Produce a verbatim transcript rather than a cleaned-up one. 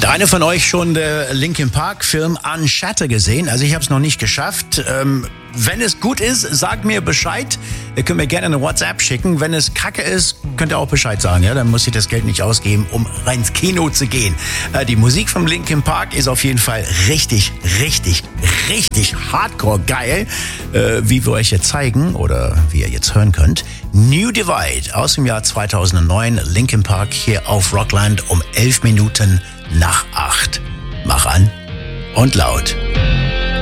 Hat einer von euch schon den Linkin Park Film Unshatter gesehen? Also ich habe es noch nicht geschafft. Ähm, wenn es gut ist, sagt mir Bescheid. Ihr könnt mir gerne eine WhatsApp schicken. Wenn es kacke ist, könnt ihr auch Bescheid sagen. Ja, dann muss ich das Geld nicht ausgeben, um rein ins Kino zu gehen. Äh, die Musik vom Linkin Park ist auf jeden Fall richtig, richtig, richtig hardcore geil. Äh, wie wir euch jetzt zeigen oder wie ihr jetzt hören könnt. New Divide aus dem Jahr zweitausendneun. Linkin Park hier auf Rockland um elf Minuten nach acht. Mach an und laut.